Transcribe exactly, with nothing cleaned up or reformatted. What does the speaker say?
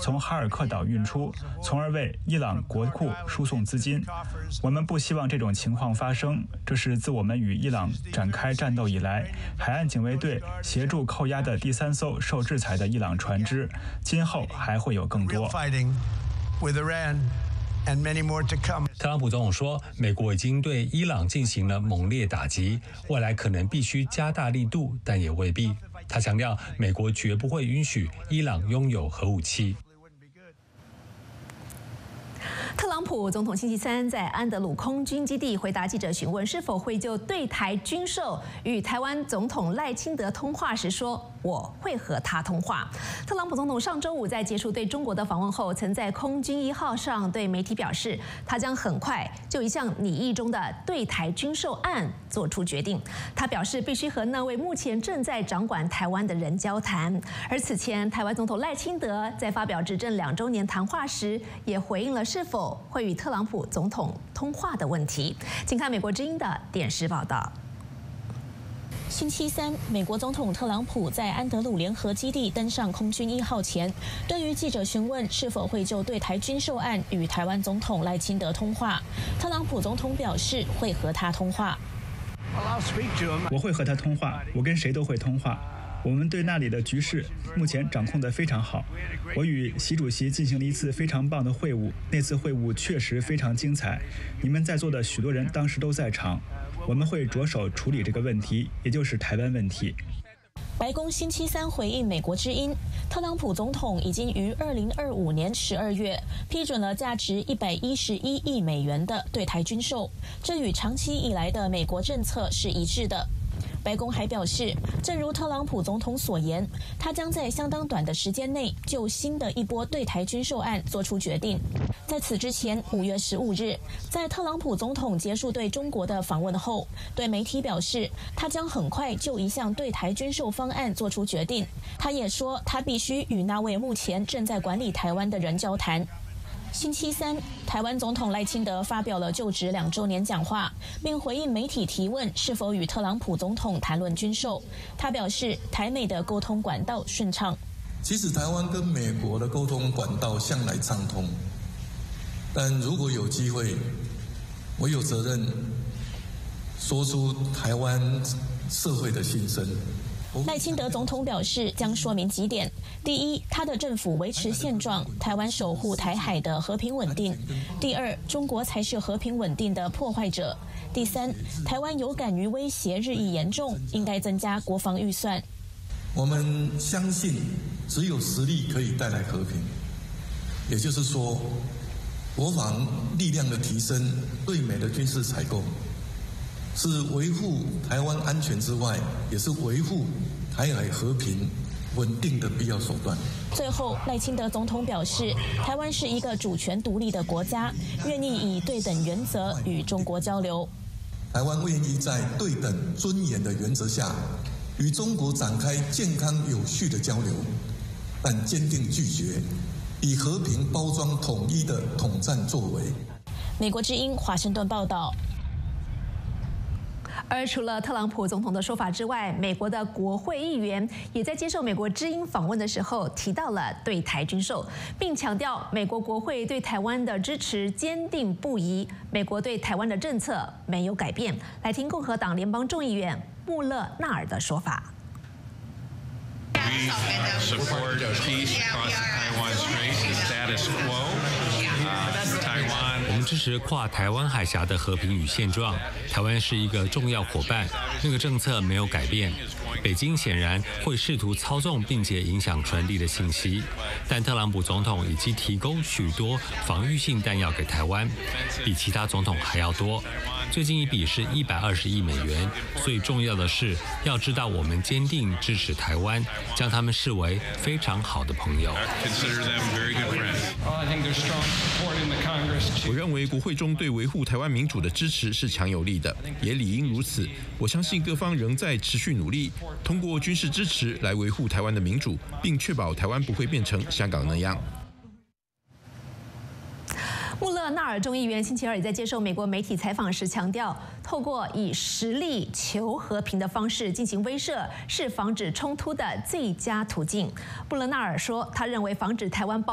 从哈尔克岛运出，从而为伊朗国库输送资金。我们不希望这种情况发生，这是自我们与伊朗展开战斗以来，海岸警卫队协助扣押的第三艘受制裁的伊朗船只，今后还会有更多。 特朗普总统说，美国已经对伊朗进行了猛烈打击，未来可能必须加大力度，但也未必。他强调，美国绝不会允许伊朗拥有核武器。 特朗普总统星期三在安德鲁空军基地回答记者询问是否会就对台军售与台湾总统赖清德通话时说：“我会和他通话。”特朗普总统上周五在结束对中国的访问后，曾在空军一号上对媒体表示，他将很快就一项拟议中的对台军售案做出决定。他表示必须和那位目前正在掌管台湾的人交谈。而此前，台湾总统赖清德在发表执政两周年谈话时，也回应了是否会与特朗普总统通话的问题。请看美国之音的电视报道。 星期三，美国总统特朗普在安德鲁联合基地登上空军一号前，对于记者询问是否会就对台军售案与台湾总统赖清德通话，特朗普总统表示会和他通话。 我会和他通话，我跟谁都会通话。我们对那里的局势目前掌控得非常好。我与习主席进行了一次非常棒的会晤，那次会晤确实非常精彩。你们在座的许多人当时都在场。我们会着手处理这个问题，也就是台湾问题。 白宫星期三回应美国之音，特朗普总统已经于二零二五年十二月批准了价值一百一十一亿美元的对台军售，这与长期以来的美国政策是一致的。白宫还表示，正如特朗普总统所言，他将在相当短的时间内就新的一波对台军售案做出决定。在此之前，五月十五日，在特朗普总统结束对中国的访问后，对媒体表示，他将很快就一项对台军售方案做出决定。他也说，他必须与那位目前正在管理台湾的人交谈。星期三，台湾总统赖清德发表了就职两周年讲话，并回应媒体提问是否与特朗普总统谈论军售。他表示，台美的沟通管道顺畅。 其实台湾跟美国的沟通管道向来畅通，但如果有机会，我有责任说出台湾社会的心声。 赖清德总统表示，将说明几点：第一，他的政府维持现状，台湾守护台海的和平稳定；第二，中国才是和平稳定的破坏者；第三，台湾有感于威胁日益严重，应该增加国防预算。 我们相信，只有实力可以带来和平，也就是说，国防力量的提升，对美的军事采购，是维护台湾安全之外，也是维护台海和平稳定的必要手段。 最后，赖清德总统表示，台湾是一个主权独立的国家，愿意以对等原则与中国交流。 台湾愿意在对等尊严的原则下，与中国展开健康有序的交流，但坚定拒绝以和平包装统一的统战作为。 美国之音华盛顿报道。 而除了特朗普总统的说法之外，美国的国会议员也在接受美国之音访问的时候提到了对台军售，并强调美国国会对台湾的支持坚定不移，美国对台湾的政策没有改变。来听共和党联邦众议员穆勒纳尔的说法。 We support peace across the Taiwan Strait, the status quo. Uh, Taiwan. 我们支持跨台湾海峡的和平与现状。台湾是一个重要伙伴，那个政策没有改变。北京显然会试图操纵并且影响传递的信息，但特朗普总统已经提供许多防御性弹药给台湾，比其他总统还要多。最近一笔是一百二十亿美元，所以重要的是要知道我们坚定支持台湾，将他们视为非常好的朋友。 我认为国会中对维护台湾民主的支持是强有力的，也理应如此。我相信各方仍在持续努力，通过军事支持来维护台湾的民主，并确保台湾不会变成香港那样。 穆勒纳尔众议员星期二也在接受美国媒体采访时强调，透过以实力求和平的方式进行威慑，是防止冲突的最佳途径。穆勒纳尔说，他认为防止台湾爆